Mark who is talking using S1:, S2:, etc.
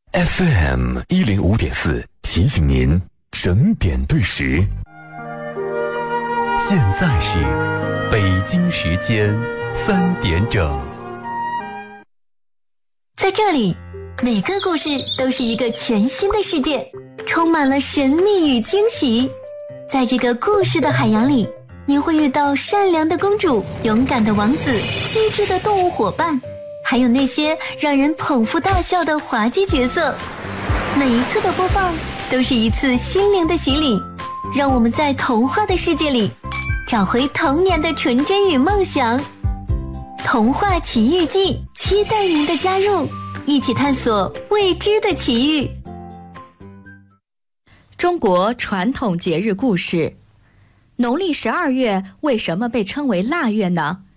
S1: FM105.4提醒您整点对时。现在是北京时间3点整。
S2: 在这里，每个故事都是一个全新的世界，充满了神秘与惊喜。在这个故事的海洋里，你会遇到善良的公主、勇敢的王子、机智的动物伙伴，还有那些让人捧腹大笑的滑稽角色。每一次的播放都是一次心灵的洗礼，让我们在童话的世界里找回童年的纯真与梦想。童话奇遇记，期待您的加入，一起探索未知的奇遇。
S3: 中国传统节日故事。农历12月为什么被称为腊月呢？